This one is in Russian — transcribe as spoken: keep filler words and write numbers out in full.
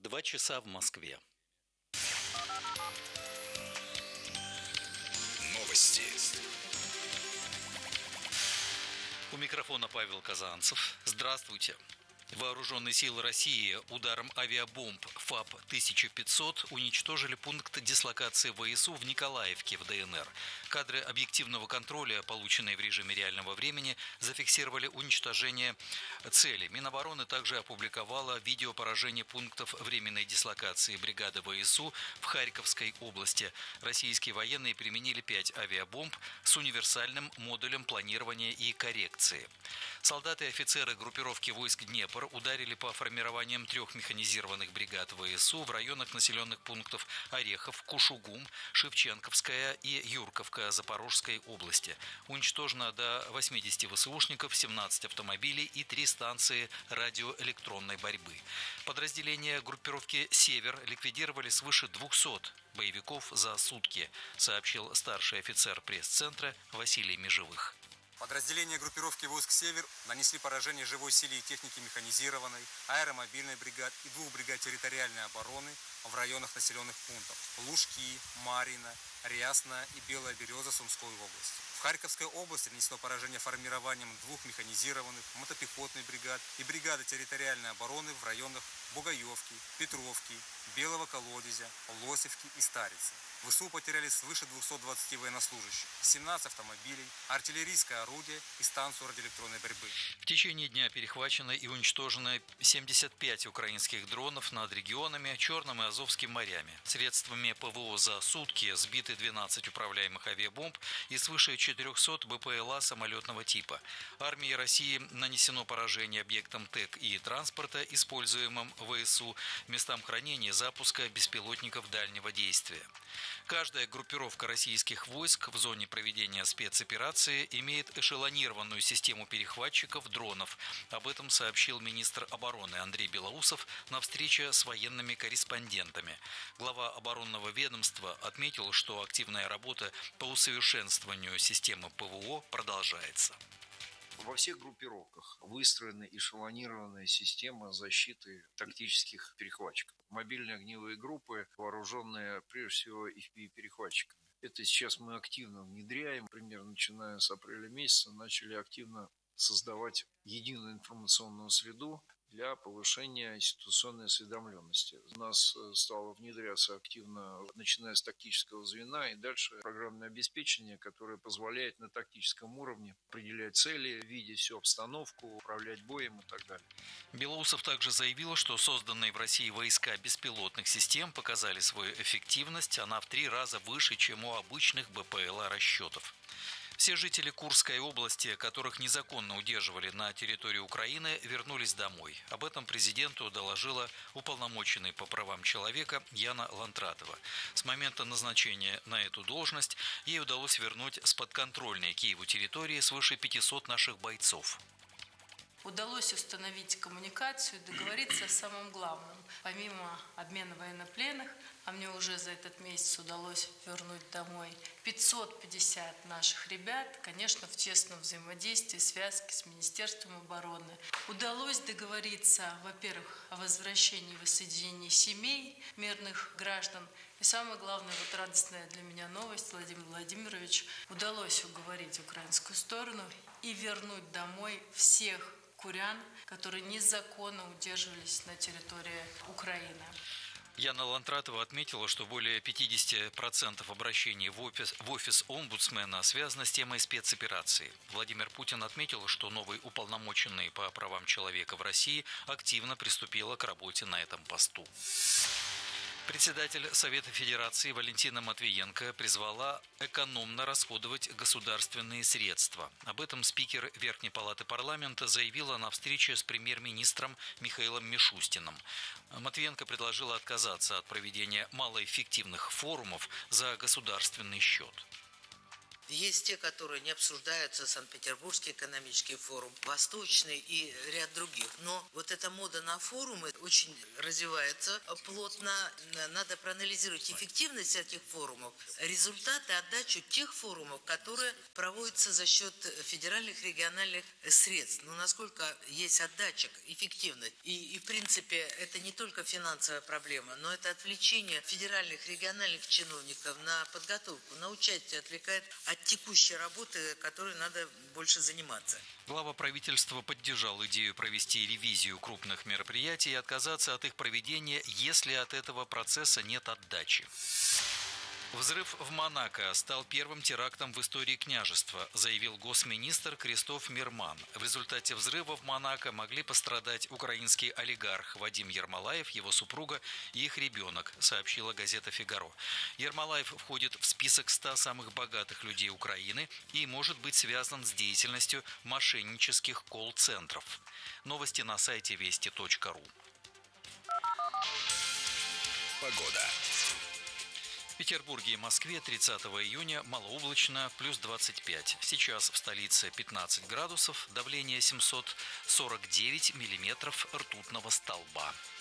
Два часа в Москве. Новости. У микрофона Павел Казанцев. Здравствуйте. Вооруженные силы России ударом авиабомб ФАП тысяча пятьсот уничтожили пункт дислокации ВСУ в Николаевке в ДНР. Кадры объективного контроля, полученные в режиме реального времени, зафиксировали уничтожение цели. Минобороны также опубликовала видео поражения пунктов временной дислокации бригады ВСУ в Харьковской области. Российские военные применили пять авиабомб с универсальным модулем планирования и коррекции. Солдаты и офицеры группировки войск Днепр ударили по формированиям трех механизированных бригад ВСУ в районах населенных пунктов Орехов, Кушугум, Шевченковская и Юрковка Запорожской области. Уничтожено до восьмидесяти ВСУшников, семнадцать автомобилей и три станции радиоэлектронной борьбы. Подразделения группировки «Север» ликвидировали свыше двухсот боевиков за сутки, сообщил старший офицер пресс-центра Василий Межевых. Подразделения группировки войск «Север» нанесли поражение живой силе и технике механизированной, аэромобильной бригад и двух бригад территориальной обороны в районах населенных пунктов Лужки, Марьино, Рясна и Белая Береза Сумской области. В Харьковской области нанесено поражение формированием двух механизированных мотопехотных бригад и бригады территориальной обороны в районах Бугаевки, Петровки, Белого Колодезя, Лосевки и Старицы. ВСУ потеряли свыше двухсот двадцати военнослужащих, семнадцать автомобилей, артиллерийское орудие и станцию радиоэлектронной борьбы. В течение дня перехвачено и уничтожено семьдесят пять украинских дронов над регионами Черным и Азовским морями. Средствами ПВО за сутки сбиты двенадцать управляемых авиабомб и свыше четырехсот БПЛА самолетного типа. Армии России нанесено поражение объектам ТЭК и транспорта, используемым ВСУ, местам хранения и запуска беспилотников дальнего действия. Каждая группировка российских войск в зоне проведения спецоперации имеет эшелонированную систему перехватчиков дронов. Об этом сообщил министр обороны Андрей Белоусов на встрече с военными корреспондентами. Глава оборонного ведомства отметил, что активная работа по усовершенствованию системы ПВО продолжается. Во всех группировках выстроена эшелонированная система защиты тактических перехватчиков. Мобильные огневые группы, вооруженные прежде всего эф пи ви-перехватчиками. Это сейчас мы активно внедряем. Примерно начиная с апреля месяца начали активно создавать единую информационную среду для повышения ситуационной осведомленности. У нас стало внедряться активно, начиная с тактического звена, и дальше программное обеспечение, которое позволяет на тактическом уровне определять цели, видеть всю обстановку, управлять боем и так далее. Белоусов также заявил, что созданные в России войска беспилотных систем показали свою эффективность, она в три раза выше, чем у обычных БПЛА расчетов. Все жители Курской области, которых незаконно удерживали на территории Украины, вернулись домой. Об этом президенту доложила уполномоченный по правам человека Яна Лантратова. С момента назначения на эту должность ей удалось вернуть с подконтрольной Киеву территории свыше пятисот наших бойцов. Удалось установить коммуникацию, договориться о самом главном. Помимо обмена военнопленных, а мне уже за этот месяц удалось вернуть домой пятьсот пятьдесят наших ребят, конечно, в тесном взаимодействии, связке с Министерством обороны. Удалось договориться, во-первых, о возвращении и воссоединении семей мирных граждан. И самое главное, вот радостная для меня новость, Владимир Владимирович, удалось уговорить украинскую сторону и вернуть домой всех курян, которые незаконно удерживались на территории Украины. Яна Лантратова отметила, что более пятьдесят процентов обращений в офис, в офис омбудсмена связано с темой спецоперации. Владимир Путин отметил, что новый уполномоченный по правам человека в России активно приступила к работе на этом посту. Председатель Совета Федерации Валентина Матвиенко призвала экономно расходовать государственные средства. Об этом спикер Верхней палаты парламента заявила на встрече с премьер-министром Михаилом Мишустиным. Матвиенко предложила отказаться от проведения малоэффективных форумов за государственный счет. Есть те, которые не обсуждаются, Санкт-Петербургский экономический форум, Восточный и ряд других. Но вот эта мода на форумы очень развивается плотно. Надо проанализировать эффективность этих форумов, результаты, отдачу тех форумов, которые проводятся за счет федеральных, региональных средств. Но насколько есть отдача, эффективность. И, и в принципе это не только финансовая проблема, но это отвлечение федеральных, региональных чиновников на подготовку, на участие, отвлекает от текущей работы, которой надо больше заниматься. Глава правительства поддержал идею провести ревизию крупных мероприятий и отказаться от их проведения, если от этого процесса нет отдачи. Взрыв в Монако стал первым терактом в истории княжества, заявил госминистр Кристоф Мирман. В результате взрыва в Монако могли пострадать украинский олигарх Вадим Ермолаев, его супруга и их ребенок, сообщила газета «Фигаро». Ермолаев входит в список ста самых богатых людей Украины и может быть связан с деятельностью мошеннических колл-центров. Новости на сайте вести точка ру. Погода. В Петербурге и Москве тридцатого июня малооблачно, плюс двадцать пять. Сейчас в столице пятнадцать градусов, давление семьсот сорок девять миллиметров ртутного столба.